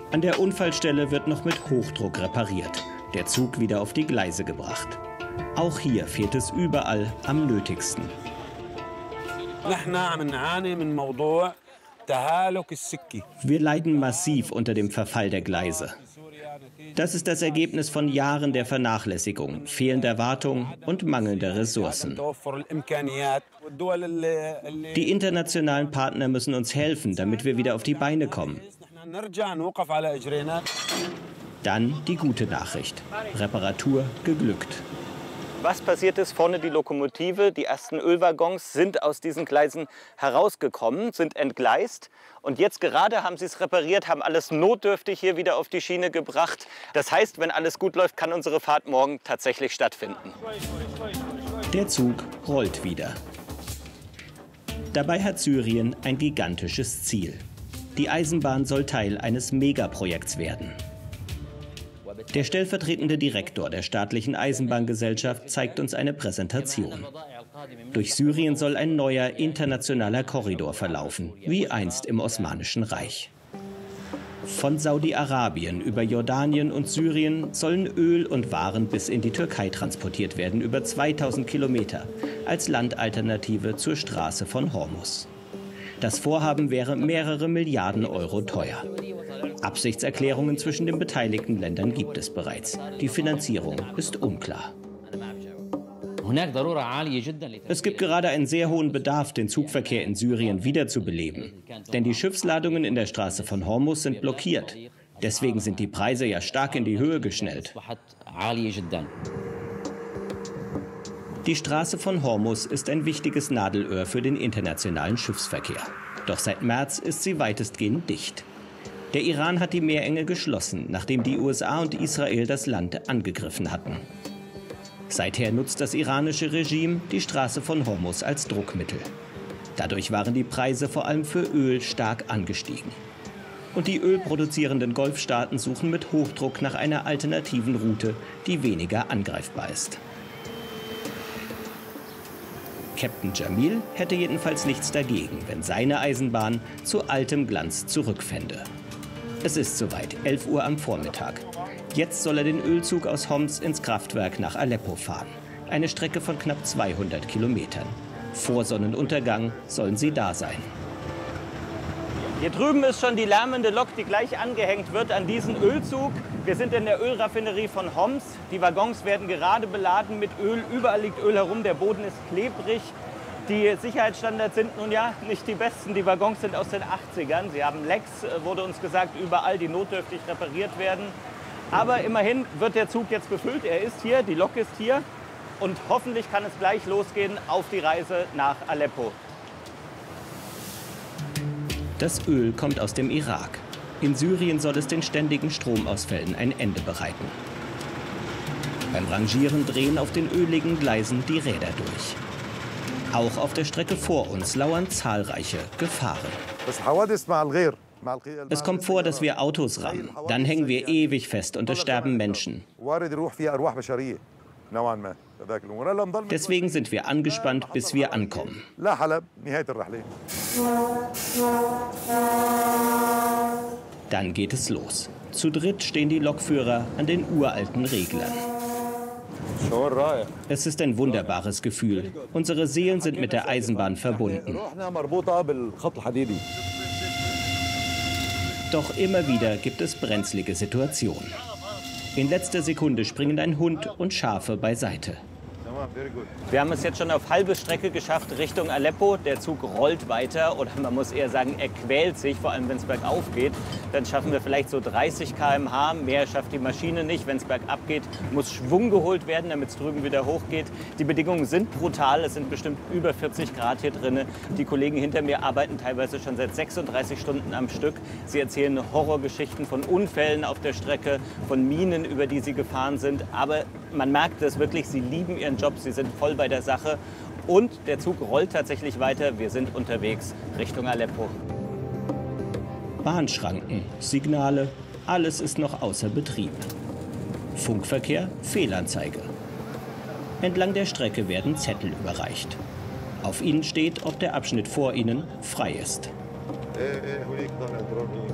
An der Unfallstelle wird noch mit Hochdruck repariert, der Zug wieder auf die Gleise gebracht. Auch hier fehlt es überall am nötigsten. Wir leiden massiv unter dem Verfall der Gleise. Das ist das Ergebnis von Jahren der Vernachlässigung, fehlender Wartung und mangelnder Ressourcen. Die internationalen Partner müssen uns helfen, damit wir wieder auf die Beine kommen. Dann die gute Nachricht. Reparatur geglückt. Was passiert ist? Vorne die Lokomotive, die ersten Ölwaggons sind aus diesen Gleisen herausgekommen, sind entgleist. Und jetzt gerade haben sie es repariert, haben alles notdürftig hier wieder auf die Schiene gebracht. Das heißt, wenn alles gut läuft, kann unsere Fahrt morgen tatsächlich stattfinden. Der Zug rollt wieder. Dabei hat Syrien ein gigantisches Ziel. Die Eisenbahn soll Teil eines Megaprojekts werden. Der stellvertretende Direktor der staatlichen Eisenbahngesellschaft zeigt uns eine Präsentation. Durch Syrien soll ein neuer internationaler Korridor verlaufen, wie einst im Osmanischen Reich. Von Saudi-Arabien über Jordanien und Syrien sollen Öl und Waren bis in die Türkei transportiert werden, über 2000 Kilometer, als Landalternative zur Straße von Hormuz. Das Vorhaben wäre mehrere Milliarden Euro teuer. Absichtserklärungen zwischen den beteiligten Ländern gibt es bereits. Die Finanzierung ist unklar. Es gibt gerade einen sehr hohen Bedarf, den Zugverkehr in Syrien wiederzubeleben. Denn die Schiffsladungen in der Straße von Hormuz sind blockiert. Deswegen sind die Preise ja stark in die Höhe geschnellt. Die Straße von Hormuz ist ein wichtiges Nadelöhr für den internationalen Schiffsverkehr. Doch seit März ist sie weitestgehend dicht. Der Iran hat die Meerenge geschlossen, nachdem die USA und Israel das Land angegriffen hatten. Seither nutzt das iranische Regime die Straße von Hormuz als Druckmittel. Dadurch waren die Preise vor allem für Öl stark angestiegen. Und die ölproduzierenden Golfstaaten suchen mit Hochdruck nach einer alternativen Route, die weniger angreifbar ist. Captain Jamil hätte jedenfalls nichts dagegen, wenn seine Eisenbahn zu altem Glanz zurückfände. Es ist soweit, 11 Uhr am Vormittag. Jetzt soll er den Ölzug aus Homs ins Kraftwerk nach Aleppo fahren. Eine Strecke von knapp 200 Kilometern. Vor Sonnenuntergang sollen sie da sein. Hier drüben ist schon die lärmende Lok, die gleich angehängt wird an diesen Ölzug. Wir sind in der Ölraffinerie von Homs. Die Waggons werden gerade beladen mit Öl. Überall liegt Öl herum, der Boden ist klebrig. Die Sicherheitsstandards sind nun ja nicht die besten. Die Waggons sind aus den 80ern. Sie haben Lecks, wurde uns gesagt, überall, die notdürftig repariert werden. Aber immerhin wird der Zug jetzt befüllt. Er ist hier, die Lok ist hier. Und hoffentlich kann es gleich losgehen auf die Reise nach Aleppo. Das Öl kommt aus dem Irak. In Syrien soll es den ständigen Stromausfällen ein Ende bereiten. Beim Rangieren drehen auf den öligen Gleisen die Räder durch. Auch auf der Strecke vor uns lauern zahlreiche Gefahren. Es kommt vor, dass wir Autos rammen. Dann hängen wir ewig fest und es sterben Menschen. Deswegen sind wir angespannt, bis wir ankommen. Dann geht es los. Zu dritt stehen die Lokführer an den uralten Reglern. Es ist ein wunderbares Gefühl. Unsere Seelen sind mit der Eisenbahn verbunden. Doch immer wieder gibt es brenzlige Situationen. In letzter Sekunde springen ein Hund und Schafe beiseite. Wir haben es jetzt schon auf halbe Strecke geschafft Richtung Aleppo. Der Zug rollt weiter oder man muss eher sagen, er quält sich, vor allem wenn es bergauf geht. Dann schaffen wir vielleicht so 30 km/h. Mehr schafft die Maschine nicht. Wenn es bergab geht, muss Schwung geholt werden, damit es drüben wieder hochgeht. Die Bedingungen sind brutal. Es sind bestimmt über 40 Grad hier drin. Die Kollegen hinter mir arbeiten teilweise schon seit 36 Stunden am Stück. Sie erzählen Horrorgeschichten von Unfällen auf der Strecke, von Minen, über die sie gefahren sind. Aber man merkt es wirklich, sie lieben ihren Job. Sie sind voll bei der Sache und der Zug rollt tatsächlich weiter. Wir sind unterwegs Richtung Aleppo. Bahnschranken, Signale, alles ist noch außer Betrieb. Funkverkehr, Fehlanzeige. Entlang der Strecke werden Zettel überreicht. Auf ihnen steht, ob der Abschnitt vor ihnen frei ist.